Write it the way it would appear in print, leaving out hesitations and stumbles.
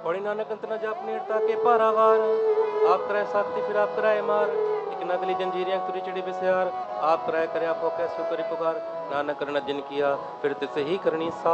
पौड़ी नानक अंत न जाप नेड़ता के पारावार। आप कराए साथी फिर आप कराए मार, एक नगली जंजीरियां तुरी चढ़ी बिस्यार। आप कराए करया पो कैसो करी पुकार, नानक करना जिन किया फिर तिसे ही करनी सार।